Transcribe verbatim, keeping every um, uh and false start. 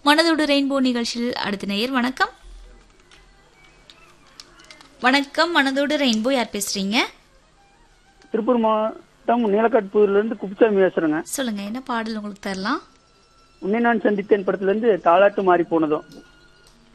மனதோடு ரெயின்போ நிகழ்ச்சியில் அடுத்த நேயர். வணக்கம். வணக்கம், மனதோடு ரெயின்போ, யார் பேசுறீங்க? திருப்பூர் மாவட்டம் நீலக்காட்பூர்ல இருந்து குப்புசாமி பேசுறேங்க. சொல்லுங்க, என்ன பாடல் உங்களுக்கு தரலாம்? உன்னை நான் சந்தித்தேன் படத்துல இருந்து தாலாட்டு மாறி போனதும்.